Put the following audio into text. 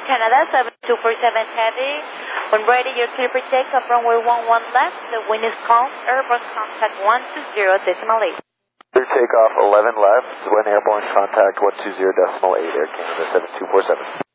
Canada, 7247 Heavy. When ready, you're clear for takeoff, runway 11 left. The wind is calm. Airborne contact 120.8. Clear takeoff 11 left. Wind airborne contact 120.8. Air Canada 7247.